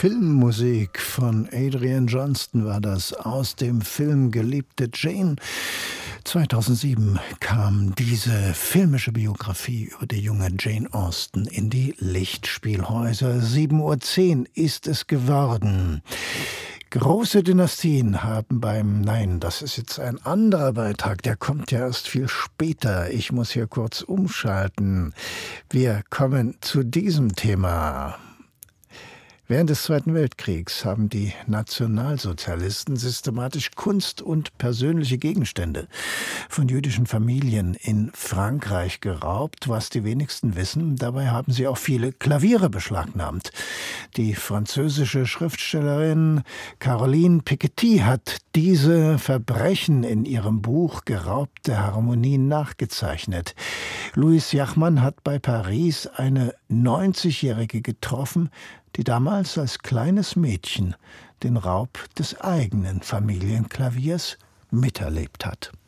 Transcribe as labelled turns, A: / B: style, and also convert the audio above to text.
A: Filmmusik von Adrian Johnston war das aus dem Film Geliebte Jane. 2007 kam diese filmische Biografie über die junge Jane Austen in die Lichtspielhäuser. 7:10 Uhr ist es geworden. Große Dynastien haben Nein, das ist jetzt ein anderer Beitrag, der kommt ja erst viel später. Ich muss hier kurz umschalten. Wir kommen zu diesem Thema. Während des Zweiten Weltkriegs haben die Nationalsozialisten systematisch Kunst und persönliche Gegenstände von jüdischen Familien in Frankreich geraubt, was die wenigsten wissen. Dabei haben sie auch viele Klaviere beschlagnahmt. Die französische Schriftstellerin Caroline Piketty hat diese Verbrechen in ihrem Buch Geraubte Harmonien nachgezeichnet. Louis Jachmann hat bei Paris eine 90-Jährige getroffen, die damals als kleines Mädchen den Raub des eigenen Familienklaviers miterlebt hat.